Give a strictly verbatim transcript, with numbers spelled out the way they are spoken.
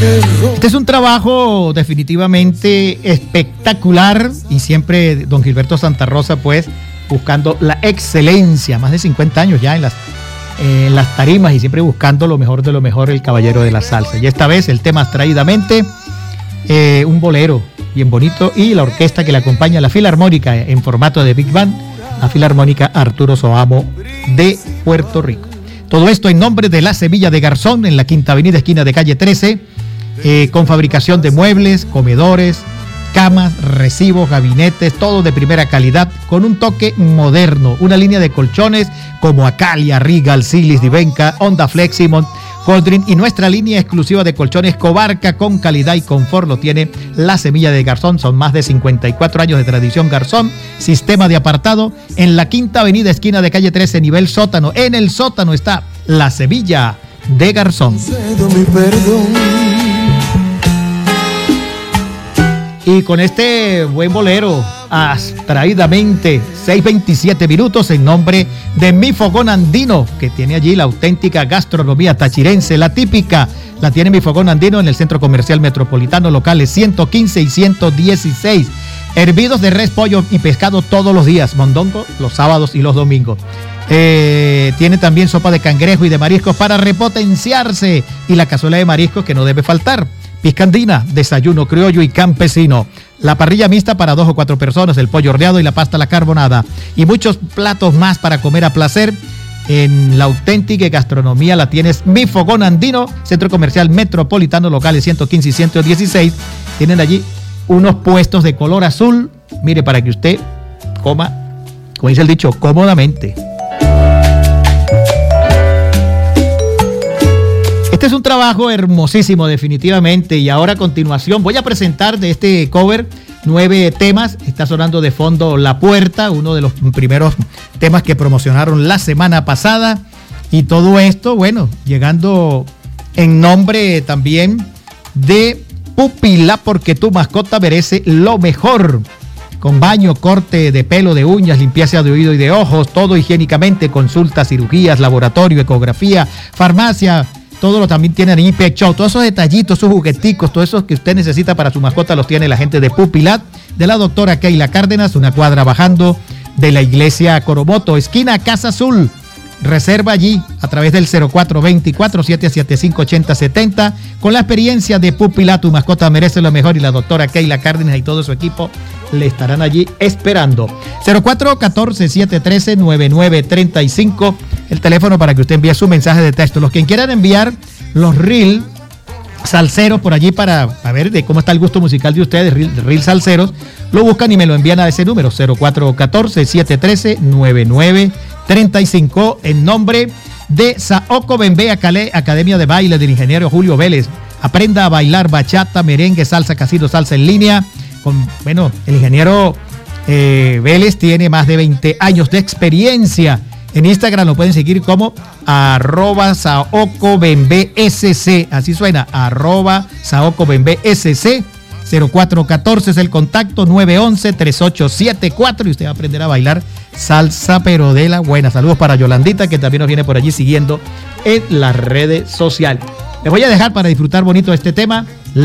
Este es un trabajo definitivamente espectacular y siempre don Gilberto Santa Rosa pues buscando la excelencia, más de cincuenta años ya en las, eh, en las tarimas y siempre buscando lo mejor de lo mejor, el caballero de la salsa. Y esta vez el tema traídamente, eh, un bolero bien bonito y la orquesta que le acompaña, la Filarmónica en formato de Big Band, la Filarmónica Arturo Soamo de Puerto Rico. Todo esto en nombre de La Semilla de Garzón, en la Quinta Avenida, esquina de calle trece, eh, con fabricación de muebles, comedores, camas, recibos, gabinetes, todo de primera calidad, con un toque moderno. Una línea de colchones como Acalia, Regal, Silis, Divenca, Honda Fleximont, Coldrin y nuestra línea exclusiva de colchones Cobarca con calidad y confort lo tiene La Semilla de Garzón. Son más de cincuenta y cuatro años de tradición Garzón. Sistema de apartado en la Quinta Avenida, esquina de calle trece, nivel sótano. En el sótano está La Semilla de Garzón. Y con este buen bolero, abstraídamente, seis veintisiete minutos, en nombre de Mi Fogón Andino, que tiene allí la auténtica gastronomía tachirense, la típica, la tiene Mi Fogón Andino en el Centro Comercial Metropolitano, locales ciento quince y ciento dieciséis. Hervidos de res, pollo y pescado todos los días, mondongo los sábados y los domingos. Eh, tiene también sopa de cangrejo y de mariscos para repotenciarse, y la cazuela de mariscos que no debe faltar. Piscandina, desayuno criollo y campesino. La parrilla mixta para dos o cuatro personas, el pollo horneado y la pasta a la carbonada. Y muchos platos más para comer a placer. En la auténtica gastronomía la tienes Mi Fogón Andino, Centro Comercial Metropolitano, locales ciento quince y ciento dieciséis. Tienen allí unos puestos de color azul. Mire, para que usted coma, como dice el dicho, cómodamente. Este es un trabajo hermosísimo definitivamente, y ahora a continuación voy a presentar de este cover nueve temas. Está sonando de fondo La Puerta, uno de los primeros temas que promocionaron la semana pasada, y todo esto, bueno, llegando en nombre también de Pupila, porque tu mascota merece lo mejor. Con baño, corte de pelo, de uñas, limpieza de oído y de ojos, todo higiénicamente, consultas, cirugías, laboratorio, ecografía, farmacia. Todo lo también tienen ahí, Pet Shop, todos esos detallitos, esos jugueticos, todos esos que usted necesita para su mascota los tiene la gente de Pupilat, de la doctora Keila Cárdenas, una cuadra bajando de la iglesia Coromoto, esquina Casa Azul. Reserva allí a través del cero cuatro veinticuatro, setecientos setenta y cinco, ochenta setenta. Con la experiencia de Pupilat, tu mascota merece lo mejor, y la doctora Keila Cárdenas y todo su equipo le estarán allí esperando. cero cuatro uno cuatro, siete uno tres, nueve nueve tres cinco, el teléfono para que usted envíe su mensaje de texto. Los que quieran enviar los reel salseros por allí para, para ver de cómo está el gusto musical de ustedes, reel, reel salseros, lo buscan y me lo envían a ese número, cero cuatro uno cuatro, siete uno tres, nueve nueve tres cinco, en nombre de Saoko Bembé Academia de Baile del ingeniero Julio Vélez. Aprenda a bailar bachata, merengue, salsa, casino, salsa en línea. Con, bueno, el ingeniero eh, Vélez tiene más de veinte años de experiencia. En Instagram lo pueden seguir como arroba Saoko Bembé S C, así suena, arroba Saoko Bembé S C. cero cuatro uno cuatro es el contacto, nueve once, treinta y ocho setenta y cuatro, y usted va a aprender a bailar salsa pero de la buena. Saludos para Yolandita, que también nos viene por allí siguiendo en las redes sociales. Les voy a dejar para disfrutar bonito este tema.